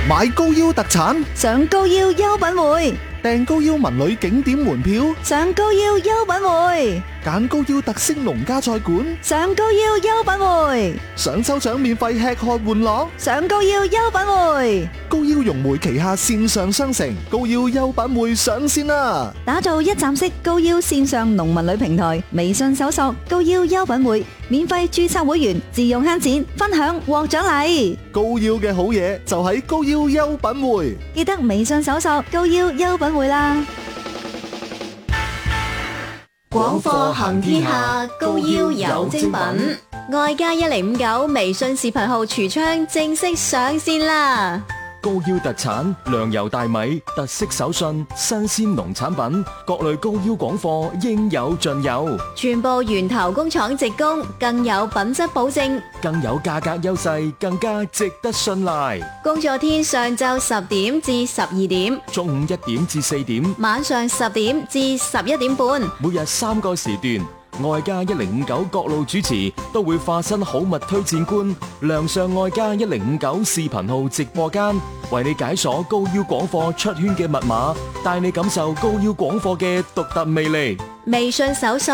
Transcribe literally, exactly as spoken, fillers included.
買高腰特產， 上高腰優品匯， 訂高腰文旅景點門票， 上高腰優品匯， 揀高腰特色農家菜館， 上高腰優品匯， 想抽獎免費吃喝玩樂， 上高腰優品匯。 高腰融媒旗下線上商城高腰優品匯上線啦！ 打造一站式高腰線上農民旅平台，微信搜索高腰優品匯，免費註冊會員，自用慳錢，分享獲獎勵。 高腰嘅好嘢就喺高腰優品匯， 記得微信搜索高腰優品匯啦。 廣貨行天下，高腰有精品。愛家一零五九微信視頻號櫥窗正式上線啦！ 高腰特產糧油大米、特色手信、新鮮農產品，各類高腰廣貨應有盡有， 全部源頭工廠直供，更有品質保證， 更有價格優勢，更加值得信賴。 工作天上晝十點至十二點， 中午一點至四點， 晚上十點至十一點半， 每日三個時段。愛家一零五九各路主持都會化身好物推薦官，亮相愛家一零五九視頻號直播間，為你解鎖高腰廣貨出圈嘅密碼，帶你感受高腰廣貨嘅獨特魅力。 微信搜索